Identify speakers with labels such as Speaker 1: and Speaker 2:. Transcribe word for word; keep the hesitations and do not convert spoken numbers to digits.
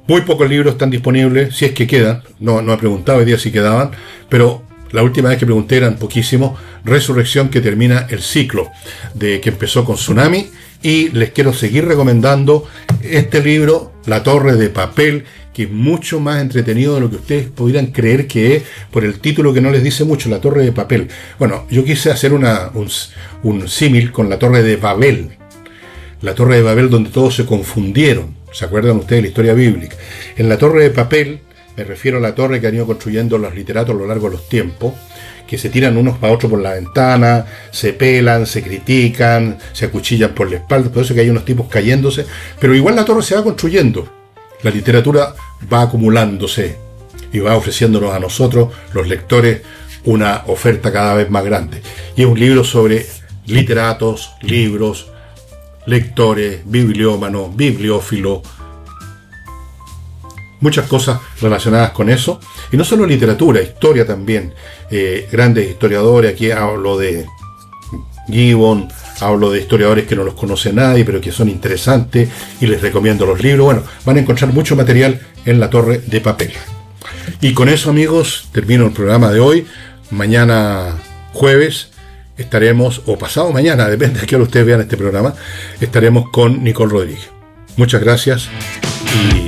Speaker 1: Muy pocos libros están disponibles, si es que quedan. No, no he preguntado hoy día si quedaban, pero la última vez que pregunté eran poquísimos. Resurrección, que termina el ciclo de que empezó con Tsunami. Y les quiero seguir recomendando este libro, La Torre de Papel, que es mucho más entretenido de lo que ustedes pudieran creer que es, por el título que no les dice mucho, La Torre de Papel. Bueno, yo quise hacer una, un, un símil con La Torre de Babel. La Torre de Babel, donde todos se confundieron. ¿Se acuerdan ustedes de la historia bíblica? En La Torre de Papel, me refiero a la torre que han ido construyendo los literatos a lo largo de los tiempos, que se tiran unos para otros por la ventana, se pelan, se critican, se acuchillan por la espalda, por eso que hay unos tipos cayéndose, pero igual la torre se va construyendo. La literatura va acumulándose y va ofreciéndonos a nosotros, los lectores, una oferta cada vez más grande. Y es un libro sobre literatos, libros, lectores, bibliómanos, bibliófilos, muchas cosas relacionadas con eso. Y no solo literatura, historia también. Eh, grandes historiadores, aquí hablo de Gibbon, hablo de historiadores que no los conoce nadie, pero que son interesantes y les recomiendo los libros. Bueno, van a encontrar mucho material en La Torre de Papel. Y con eso, amigos, termino el programa de hoy. Mañana jueves estaremos, o pasado mañana, depende de qué hora ustedes vean este programa, estaremos con Nicole Rodríguez. Muchas gracias y